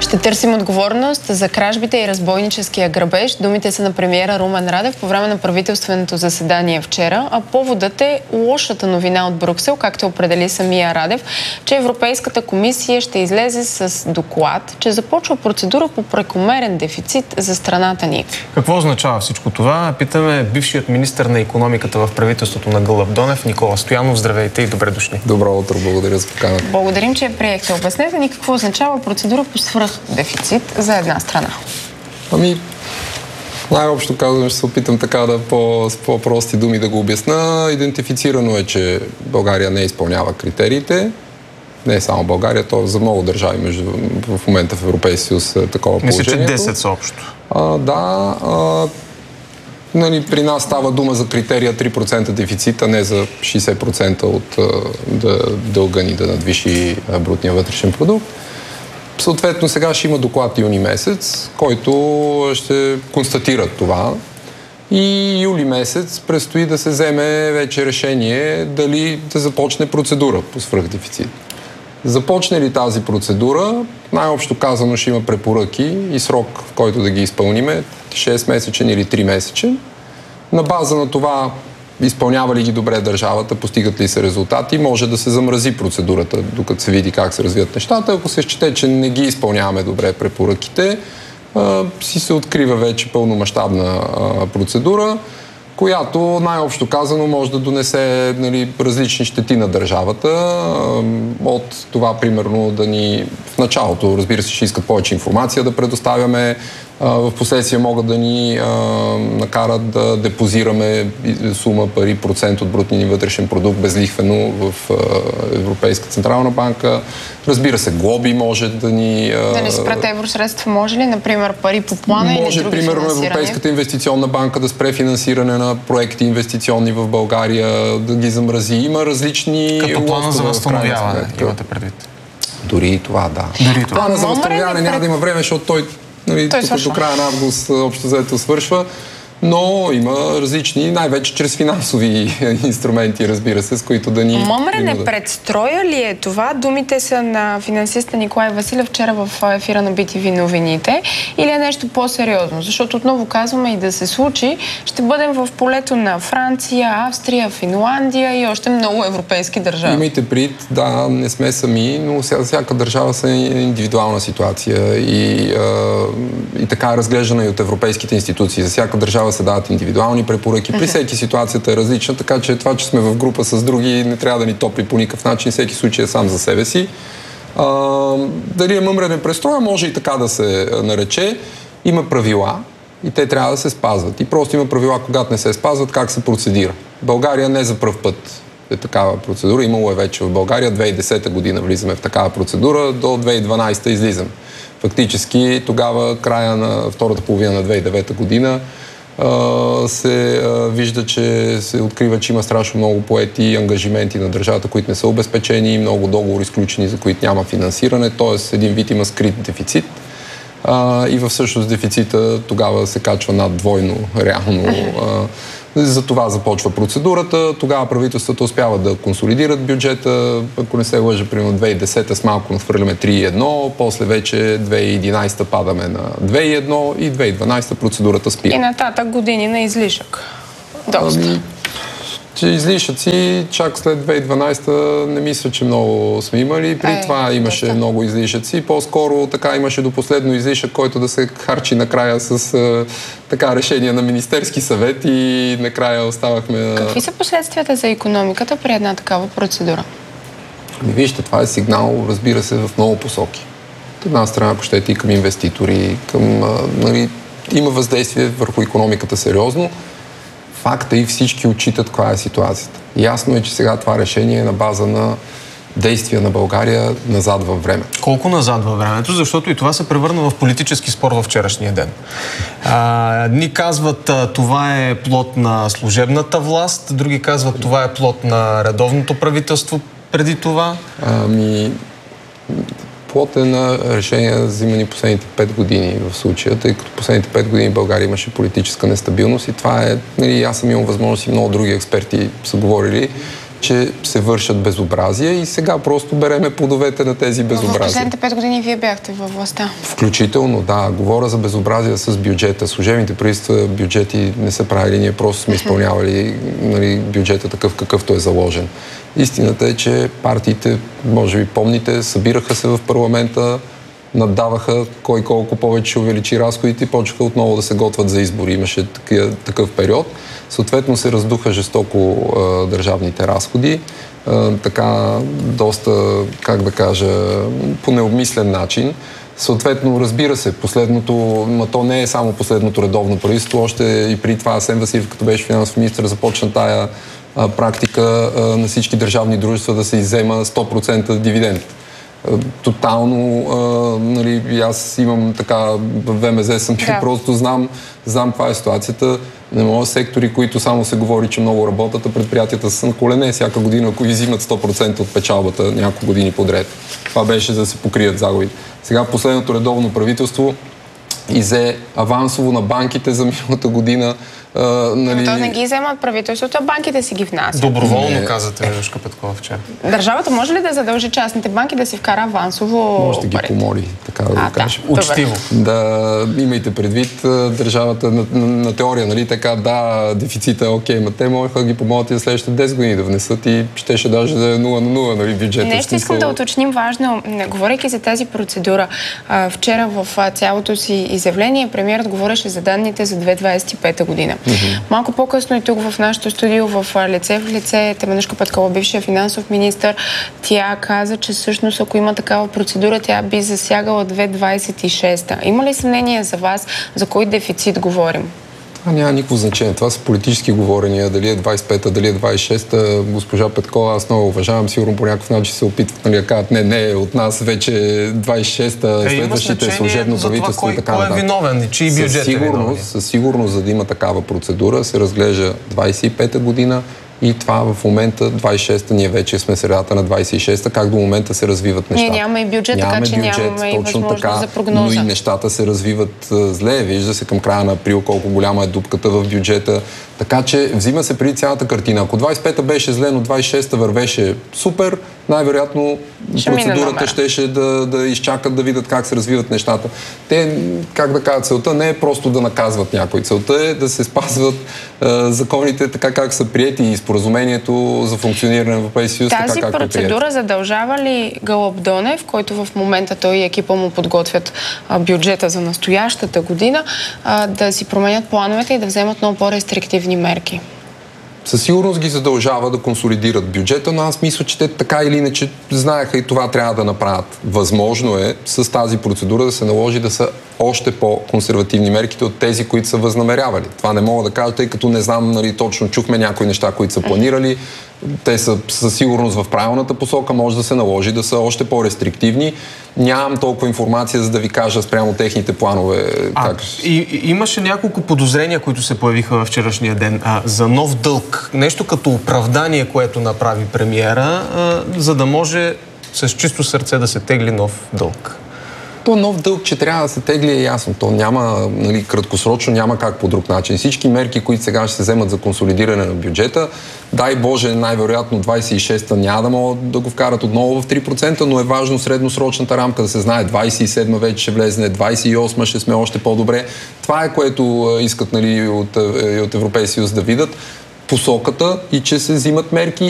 Ще търсим отговорност за кражбите и разбойническия грабеж. Думите са на премиера Румен Радев по време на правителственото заседание вчера, а поводът е лошата новина от Брюксел, както определи самия Радев, че Европейската комисия ще излезе с доклад, че започва процедура по прекомерен дефицит за страната ни. Какво означава всичко това? Питаме бившият министър на икономиката в правителството на Гълъб Донев, Никола Стоянов. Здравейте и добре дошли. Добро утро, благодаря за поканата. Благодарим, че приехте. Обяснете ни какво означава процедура по свръхдефицит за една страна. Най-общо казвам, ще се опитам така с по-прости думи да го обясна. Идентифицирано е, че България не изпълнява критериите. Не е само България, то за много държави в момента в Европейския съюз такова положението. Мисля, че 10 са общо. При нас става дума за критерия 3% дефицит, а не за 60% от дълга ни да надвиши брутния вътрешен продукт. Съответно, сега ще има доклад юни месец, който ще констатира това. И юли месец предстои да се вземе вече решение дали да започне процедура по свръхдефицит. Започне ли тази процедура, най-общо казано ще има препоръки и срок, в който да ги изпълниме, 6-месечен или 3-месечен. На база на това, изпълнява ли ги добре държавата, постигат ли се резултати, може да се замрази процедурата, докато се види как се развият нещата. Ако се счете, че не ги изпълняваме добре препоръките, си се открива вече пълномащабна процедура, която най-общо казано може да донесе различни щети на държавата. От това, примерно, да ни в началото, разбира се, ще искат повече информация да предоставяме, в последствие могат да ни накарат да депозираме сума пари, процент от брутния ни вътрешен продукт безлихвено в Европейска централна банка. Разбира се, глоби може да ни... Да не спрат евросредства, може ли? Например, пари по плана или други финансиране? Може, примерно, Европейската инвестиционна банка да спре финансиране на проекти инвестиционни в България, да ги замрази. Има различни... Като плана за възстановяване, имате предвид? Дори и това, да. Плана за възстановяване няма да има време, защото той тук до края на август общо взето свършва, но има различни, най-вече чрез финансови инструменти, разбира се, с които да ни... Мъмрене предстроя ли е това? Думите са на финансиста Николай Василев вчера в ефира на BTV новините, или е нещо по-сериозно? Защото отново казваме и да се случи, ще бъдем в полето на Франция, Австрия, Финландия и още много европейски държави. Имайте пред, да, не сме сами, но всяка държава са индивидуална ситуация и така е разглеждана и от европейските институции. За всяка държава се дават индивидуални препоръки. При всеки ситуацията е различна, така че това, че сме в група с други, не трябва да ни топли по никакъв начин. Всеки случай е сам за себе си. Дали е мъмрене престроя, може и така да се нарече. Има правила и те трябва да се спазват. И просто има правила, когато не се спазват, как се процедира. България не за пръв път е такава процедура. Имало е вече в България. 2010 година влизаме в такава процедура, до 2012 излизаме. Фактически тогава, края на втората половина на 2009 година, се вижда, че се открива, че има страшно много поети ангажименти на държавата, които не са обезпечени, много договори изключени, за които няма финансиране, т.е. един вид има скрит дефицит. И всъщност дефицита тогава се качва над двойно реално. За това започва процедурата. Тогава правителствата успяват да консолидират бюджета. Ако не се лъжа, примерно 2010 с малко надхвърляме 3,1, после вече 2011 падаме на 2,1 и 2012 процедурата спира. И нататък години на излишък. Доста. Че излишъци чак след 2012 не мисля, че много сме имали. При това имаше много излишъци. По-скоро така имаше до последно излишък, който да се харчи накрая с така решение на Министерски съвет и накрая оставахме... Какви са последствията за икономиката при една такава процедура? Вижте, това е сигнал, разбира се, в много посоки. От една страна, ако щете, и към инвеститори, има въздействие върху икономиката сериозно. Факта и всички отчитат каква е ситуацията. Ясно е, че сега това решение е на база на действия на България назад във време. Колко назад във времето? Защото и това се превърна в политически спор във вчерашния ден. Едни казват, това е плод на служебната власт, други казват, това е плод на редовното правителство преди това. Плод е на решения, взимани последните 5 години в случая, тъй като последните 5 години в България имаше политическа нестабилност и това е, аз съм имал възможност и много други експерти са говорили, че се вършат безобразия и сега просто береме плодовете на тези безобразия. В последните 5 години вие бяхте във властта. Включително, да. Говоря за безобразия с бюджета. Служебните правителства бюджети не са правили, ние просто сме изпълнявали бюджета такъв какъвто е заложен. Истината е, че партиите, може би помните, събираха се в парламента, наддаваха кой колко повече ще увеличи разходите и почнаха отново да се готвят за избори. Имаше такъв период. Съответно се раздуха жестоко държавните разходи. Така доста, как да кажа, по необмислен начин. Съответно, разбира се, последното, но то не е само последното редовно правителство, още и при това Асен Василев, като беше финансов министър, започна тая практика на всички държавни дружества да се иззема 100% дивиденд. Тотално, нали, аз имам така, в ВМЗ съм просто знам каква е ситуацията. Не мога сектори, които само се говори, че много работят, а предприятията са на колене всяка година, ако изимат 100% от печалбата няколко години подред. Това беше за да се покрият загубите. Сега последното редовно правителство изе авансово на банките за миналата година. Нали... То не ги вземат правителството, а банките си ги внасят. Доброволно, казате Теменужка Петкова вчера. Държавата може ли да задължи частните банки да си вкара авансово може да ги помоли, така да го кажем. Учтиво. Да, имайте предвид държавата на теория, нали, така, да, дефицита е окей, но те могат да ги помогат и за следващите 10 години да внесат и щеше даже да е 0 на 0, нали, бюджета. Нещо искам да уточним важно, говорейки за тази процедура. Вчера в цялото си изявление премиерът говореше за данните за 2025 година. Малко по-късно и тук в нашото студио в лице Теменужка Петкова, бившия финансов министър, тя каза, че всъщност ако има такава процедура, тя би засягала 2026. Има ли съмнение за вас за кой дефицит говорим? Това няма никакво значение. Това са политически говорения. Дали е 25-та, дали е 26-та. Госпожа Петкова, аз много уважавам. Сигурно по някакъв начин се опитват, нали, да кажат, не, от нас вече 26-та, следващите служебно правителство и така нататък. Кой е виновен и чий бюджет е виновен? Със сигурност, за да има такава процедура, се разглежда 25-та година и това в момента 26-та, ние вече сме средата на 26-та, как до момента се развиват нещата. Ние нямаме и бюджет, така че нямаме и възможност за прогноза. Но и нещата се развиват зле. Вижда се към края на април колко голяма е дупката в бюджета. Така че взима се преди цялата картина. Ако 25-та беше зле, но 26-та вървеше супер, най-вероятно процедурата щеше да изчакат да видят как се развиват нещата. Те, как да кажат, целта не е просто да наказват някой. Целта е да се спазват законите така как са приети и споразумението за функциониране на Европейския съюз. Тази процедура задължава ли Гълъб Донев, който в момента той и екипа му подготвят бюджета за настоящата година, да си променят плановете и да вземат много по-рестриктивни мерки? Със сигурност ги задължава да консолидират бюджета, но аз мисля, че те така или иначе знаеха и това трябва да направят. Възможно е с тази процедура да се наложи да са още по-консервативни мерките от тези, които са възнамерявали. Това не мога да кажа, тъй като не знам, нали, точно чухме някои неща, които са планирали. Те са със сигурност в правилната посока, може да се наложи да са още по-рестриктивни. Нямам толкова информация, за да ви кажа спрямо техните планове. Имаше няколко подозрения, които се появиха във вчерашния ден за нов дълг. Нещо като оправдание, което направи премиера, за да може с чисто сърце да се тегли нов дълг. То нов дълг, че трябва да се тегли, е ясно. То няма, нали, краткосрочно няма как по друг начин. Всички мерки, които сега ще се вземат за консолидиране на бюджета, дай Боже, най-вероятно 26-та няма да могат да го вкарат отново в 3%, но е важно средносрочната рамка да се знае. 27-та вече ще влезне, 28-та ще сме още по-добре. Това е което искат, нали, от Европейския съюз да видят посоката и че се взимат мерки